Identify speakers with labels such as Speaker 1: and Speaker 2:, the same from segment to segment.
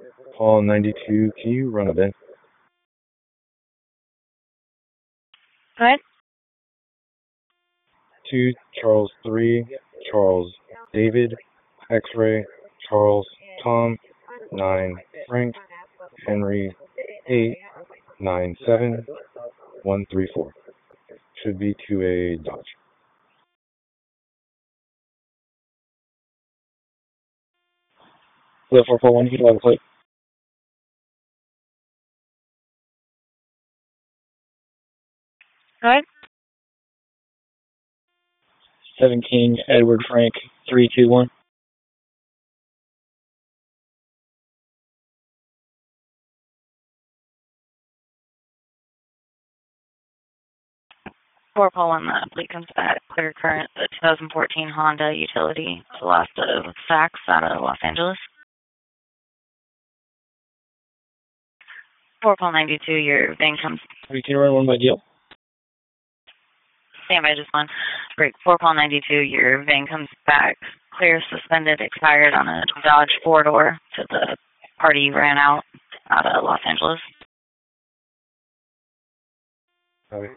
Speaker 1: Paul 92, can you run a bin?
Speaker 2: Go ahead.
Speaker 1: 2, Charles 3, Charles David, X-Ray, Charles Tom, 9, Frank, Henry, 8, 9, 7, 1, 3, 4. Should be to a Dodge.
Speaker 3: The 441, you can log the plate.
Speaker 2: Go ahead.
Speaker 3: 7 King Edward Frank 321.
Speaker 2: Paul 1, the plate comes back. Clear current, the 2014 Honda Utility, lost of Saks out of Los Angeles. Paul 92, your VIN comes.
Speaker 3: You can run one by deal.
Speaker 2: Standby just one. Break 4 Paul 92, your VIN comes back. Clear, suspended, expired on a Dodge 4-door to the party ran out of Los Angeles.
Speaker 1: Okay.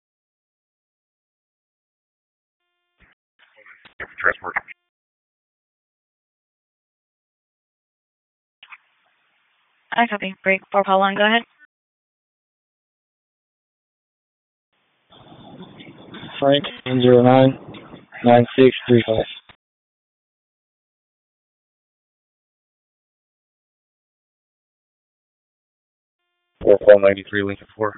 Speaker 4: Transport.
Speaker 2: I copy. Break 4 Paul 1, go ahead.
Speaker 3: Frank 109-9635.
Speaker 4: Paul 93, Lincoln 4.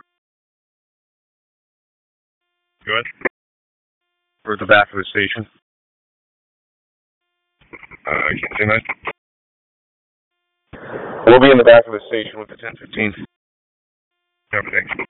Speaker 4: Go ahead. We're at the back of the station. I can't say that. We'll be in the back of the station with the 1015. Everything.